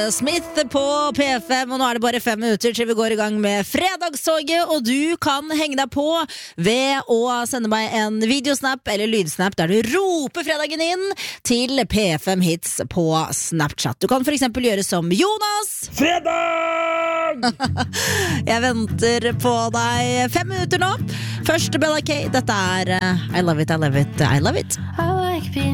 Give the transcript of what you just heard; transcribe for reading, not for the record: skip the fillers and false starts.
Smith på P5, og nå er det bare 5 minutter til vi går i gang med Fredagstoget, og du kan henge deg på ved å sende meg en videosnap eller lydsnap der du roper fredagen inn til P5 Hits på Snapchat. Du kan for eksempel gjøre som Jonas. Fredag! Jeg venter på deg 5 minutter nå. Først Bella K, dette er I Love It, I Love It, I Love It.